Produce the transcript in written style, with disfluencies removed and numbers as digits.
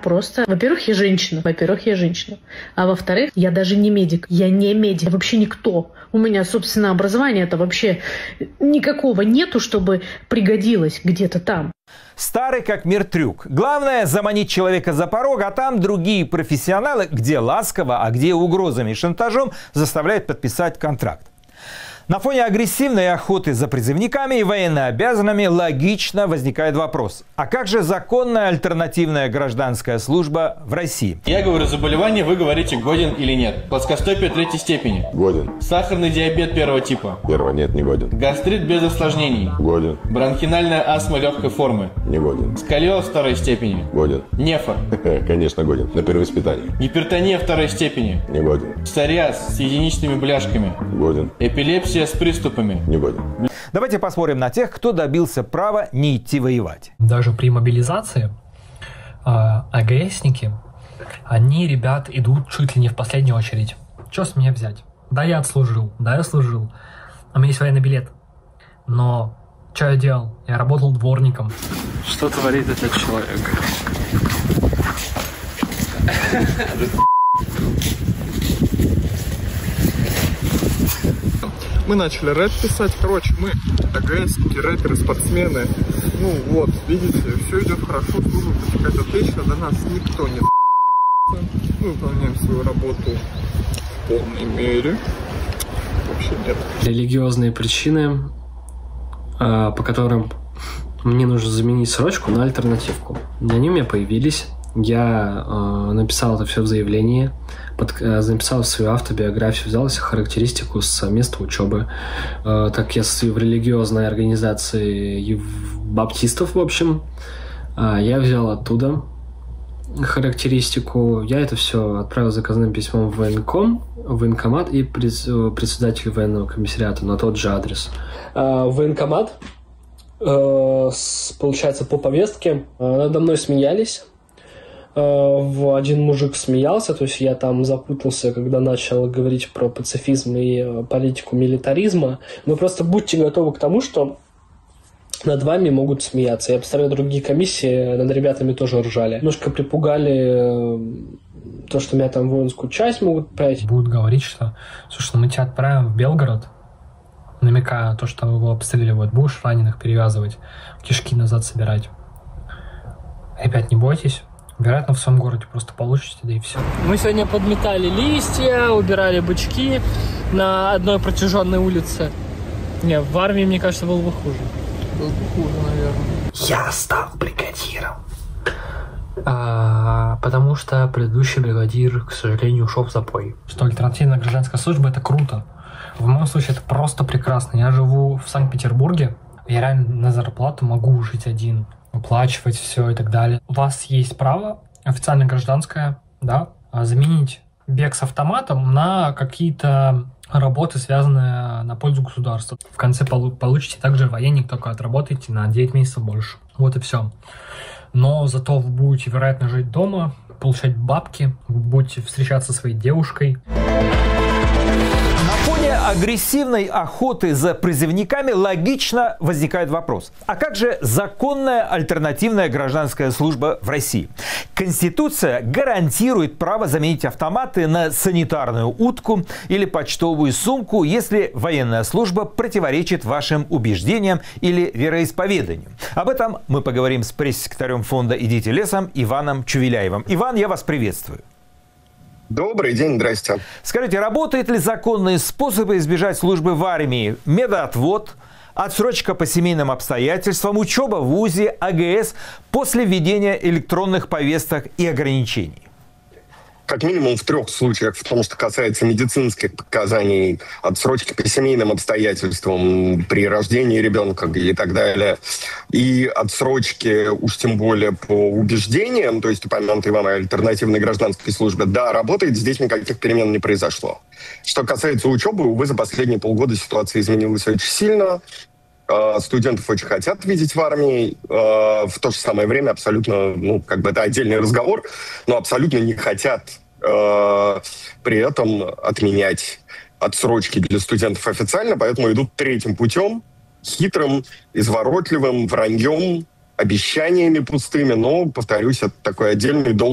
просто... Во-первых, я женщина. А во-вторых, я даже не медик. Я не медик. Я вообще никто. У меня, собственно, образования-то вообще никакого нету, чтобы пригодилось где-то там. Старый как мир трюк. Главное заманить человека за порог, а там другие профессионалы, где ласково, а где угрозами и шантажом, заставляют подписать контракт. На фоне агрессивной охоты за призывниками и военнообязанными логично возникает вопрос: а как же законная альтернативная гражданская служба в России? Я говорю заболевание, вы говорите годен или нет. Плоскостопие 3 степени. Годен. Сахарный диабет 1 типа. 1 нет, не годен. Гастрит без осложнений. Годен. Бронхинальная астма легкой формы. Не годен. Сколиоз 2 степени. Годен. Нефр. Конечно, годен. На перевоспитание. Гипертония 2 степени. Не годен. Псориаз с единичными бляшками. Годен. Эпилепсия с приступами. Не годен. Давайте посмотрим на тех, кто добился права не идти воевать. Даже при мобилизации АГСники, они, ребят, идут чуть ли не в последнюю очередь. Что с меня взять? Да, я отслужил, да, я служил. У меня есть военный билет. Но что я делал? Я работал дворником. Что творит этот человек? Мы начали рэп писать, короче, мы АГСники, рэперы, спортсмены. Ну вот, видите, все идет хорошо, служба протекает отлично, до нас никто не мы выполняем свою работу в полной мере. Вообще нет. Религиозные причины, по которым мне нужно заменить срочку на альтернативку. Они у меня появились. Я написал это все в заявлении, написал свою автобиографию, взял себе характеристику с места учебы. Так я состою в религиозной организации баптистов, в общем. Я взял оттуда характеристику. Я это все отправил заказным письмом в военкомат и председателю военного комиссариата на тот же адрес. Военкомат, получается, по повестке надо мной смеялись. Один мужик смеялся, то есть я там запутался, когда начал говорить про пацифизм и политику милитаризма. Но просто будьте готовы к тому, что над вами могут смеяться. Я представляю, другие комиссии над ребятами тоже ржали. Немножко припугали то, что меня там в воинскую часть могут отправить. Будут говорить, что, слушай, мы тебя отправим в Белгород, намекая на то, что его обстреливают. Будешь раненых перевязывать, кишки назад собирать. Ребят, не бойтесь. Вероятно, в своем городе просто получите, да и все. Мы сегодня подметали листья, убирали бычки на одной протяженной улице. Не, в армии, мне кажется, было бы хуже. Было бы хуже, наверное. Я стал бригадиром. Потому что предыдущий бригадир, к сожалению, ушел в запой. Что альтернативная гражданская служба — это круто. В моем случае это просто прекрасно. Я живу в Санкт-Петербурге. Я реально на зарплату могу жить один, оплачивать все и так далее. У вас есть право, официально гражданское, да, заменить бег с автоматом на какие-то работы, связанные на пользу государства. В конце получите также военник, только отработаете на 9 месяцев больше. Вот и все. Но зато вы будете, вероятно, жить дома, получать бабки, вы будете встречаться со своей девушкой. На фоне агрессивной охоты за призывниками логично возникает вопрос: а как же законная альтернативная гражданская служба в России? Конституция гарантирует право заменить автоматы на санитарную утку или почтовую сумку, если военная служба противоречит вашим убеждениям или вероисповеданию. Об этом мы поговорим с пресс-секретарем фонда «Идите лесом» Иваном Чувеляевым. Иван, я вас приветствую. Добрый день, здрасте. Скажите, работают ли законные способы избежать службы в армии? Медотвод, отсрочка по семейным обстоятельствам, учеба в ВУЗе, АГС после введения электронных повесток и ограничений? Как минимум в 3 случаях, в том, что касается медицинских показаний, отсрочки по семейным обстоятельствам при рождении ребенка и так далее, и отсрочки уж тем более по убеждениям, то есть упомянутой вам альтернативной гражданской службе, да, работает, здесь никаких перемен не произошло. Что касается учебы, увы, за последние полгода ситуация изменилась очень сильно. Студентов очень хотят видеть в армии, в то же самое время абсолютно, это отдельный разговор, но абсолютно не хотят при этом отменять отсрочки для студентов официально, поэтому идут 3-м путем, хитрым, изворотливым, враньем, обещаниями пустыми, но, повторюсь, это такой отдельный долгий